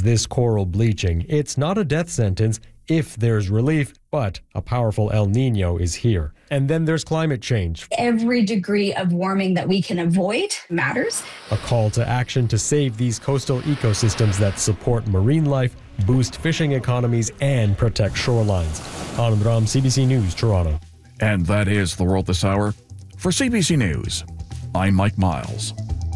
this coral bleaching. It's not a death sentence if there's relief, but a powerful El Nino is here. And then there's climate change. Every degree of warming that we can avoid matters. A call to action to save these coastal ecosystems that support marine life, boost fishing economies, and protect shorelines. Anand Ram, CBC News, Toronto. And that is The World This Hour. For CBC News, I'm Mike Miles.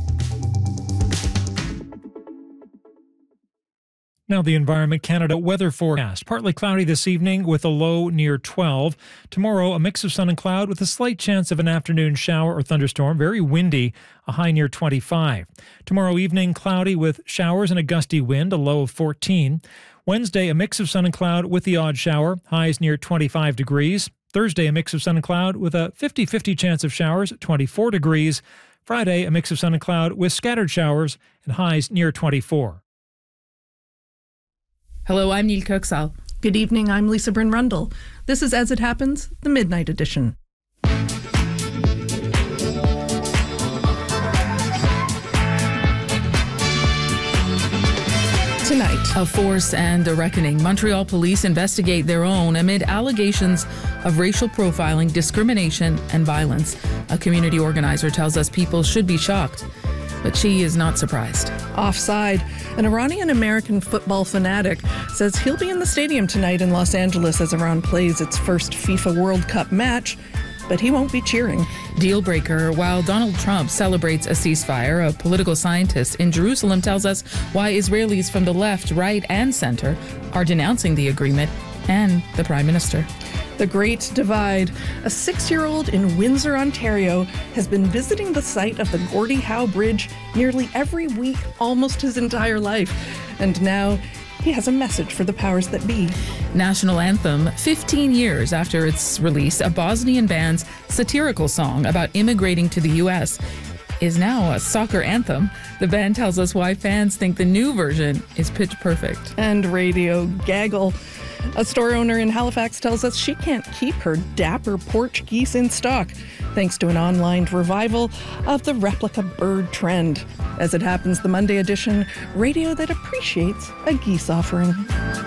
Now the Environment Canada weather forecast. Partly cloudy this evening with a low near 12. Tomorrow, a mix of sun and cloud with a slight chance of an afternoon shower or thunderstorm. Very windy, a high near 25. Tomorrow evening, cloudy with showers and a gusty wind, a low of 14. Wednesday, a mix of sun and cloud with the odd shower, highs near 25 degrees. Thursday, a mix of sun and cloud with a 50-50 chance of showers, 24 degrees. Friday, a mix of sun and cloud with scattered showers and highs near 24. Hello, I'm Neil Kirksall. Good evening, I'm Lisa Bryn Rundle. This is As It Happens, the Midnight Edition. Tonight, a force and a reckoning. Montreal police investigate their own amid allegations of racial profiling, discrimination, and violence. A community organizer tells us people should be shocked, but she is not surprised. offside. An Iranian-American football fanatic says he'll be in the stadium tonight in Los Angeles as Iran plays its first FIFA World Cup match, but he won't be cheering. Deal breaker. While Donald Trump celebrates a ceasefire, a political scientist in Jerusalem tells us why Israelis from the left, right, and center are denouncing the agreement and the Prime Minister. The Great Divide. A 6-year-old in Windsor, Ontario, has been visiting the site of the Gordie Howe Bridge nearly every week, almost his entire life. And now he has a message for the powers that be. National anthem. 15 years after its release, a Bosnian band's satirical song about immigrating to the U.S. is now a soccer anthem. The band tells us why fans think the new version is pitch perfect. And radio gaggle. A store owner in Halifax tells us she can't keep her dapper porch geese in stock, thanks to an online revival of the replica bird trend. As It Happens, the Monday edition, radio that appreciates a geese offering.